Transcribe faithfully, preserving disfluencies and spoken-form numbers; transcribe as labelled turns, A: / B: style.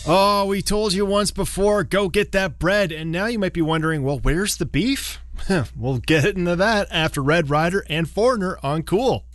A: Oh, we told you once before, go get that bread. And now you might be wondering, well, where's the beef? We'll get into that after Red Rider and Foreigner on Cool.